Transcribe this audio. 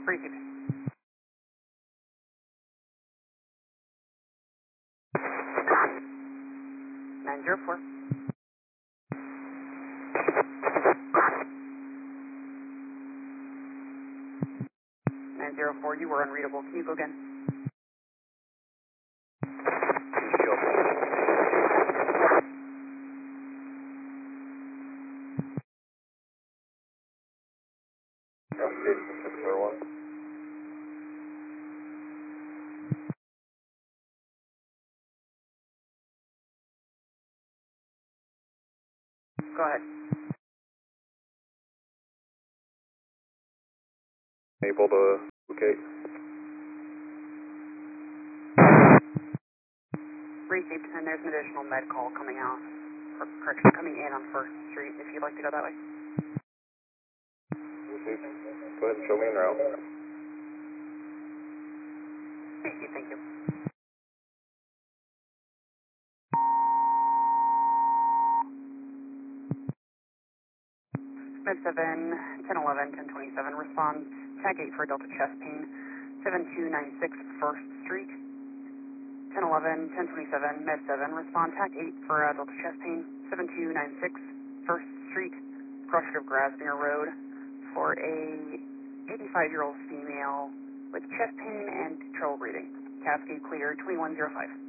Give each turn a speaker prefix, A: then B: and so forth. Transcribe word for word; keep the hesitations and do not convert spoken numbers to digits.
A: Received. nine zero four. nine zero four, you were unreadable. Can you go again? Go ahead.
B: Able to locate.
A: Received, and there's an additional med call coming out, or correction, coming in on First Street, if you'd like to go that way.
B: Received. Go ahead and show me en route.
A: Received, thank you. Med seven, ten eleven, ten twenty-seven, respond, tag eight for Delta chest pain, seven two nine six First Street. ten eleven, ten twenty-seven, Med seven, respond, tag eight for uh, Delta chest pain, seven two nine six First Street, crossroad of Grasmere Road, for a eighty-five-year-old female with chest pain and trouble breathing. Cascade clear, twenty-one oh five.